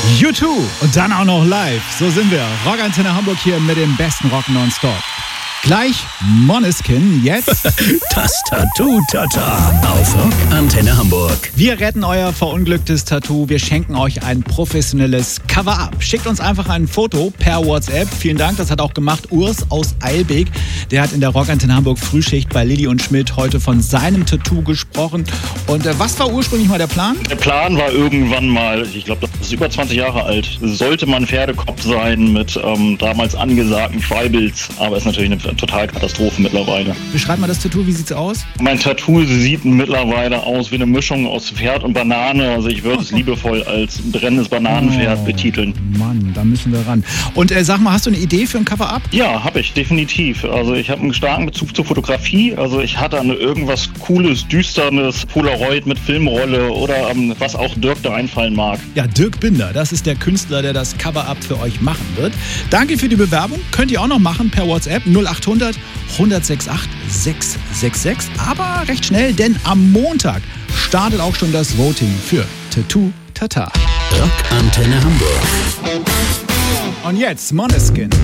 U2 und dann auch noch live. So sind wir. Rockantenne Hamburg hier mit dem besten Rock nonstop. Gleich Måneskin, jetzt das Tattoo-Tata auf Rockantenne Hamburg. Wir retten euer verunglücktes Tattoo. Wir schenken euch ein professionelles Cover-Up. Schickt uns einfach ein Foto per WhatsApp. Vielen Dank, das hat auch gemacht Urs aus Eilbek. Der hat in der Rockantenne Hamburg Frühschicht bei Lilly und Schmidt heute von seinem Tattoo gesprochen. Und was war ursprünglich mal der Plan? Der Plan war irgendwann mal, ich glaube, das ist über 20 Jahre alt, sollte man Pferdekopf sein mit damals angesagten Tribals. Aber ist natürlich eine total Katastrophe mittlerweile. Beschreib mal das Tattoo, wie sieht's aus? Mein Tattoo sieht mittlerweile aus wie eine Mischung aus Pferd und Banane. Also ich würde es liebevoll als brennendes Bananenpferd betiteln. Mann, da müssen wir ran. Und sag mal, hast du eine Idee für ein Cover-Up? Ja, habe ich, definitiv. Also ich habe einen starken Bezug zur Fotografie. Also ich hatte irgendwas Cooles, Düsternes, Polaroid mit Filmrolle oder was auch Dirk da einfallen mag. Ja, Dirk Binder, das ist der Künstler, der das Cover-Up für euch machen wird. Danke für die Bewerbung. Könnt ihr auch noch machen per WhatsApp 0800 168 666. Aber recht schnell, denn am Montag startet auch schon das Voting für Tattoo Tata. Rockantenne Hamburg. Und jetzt Måneskin.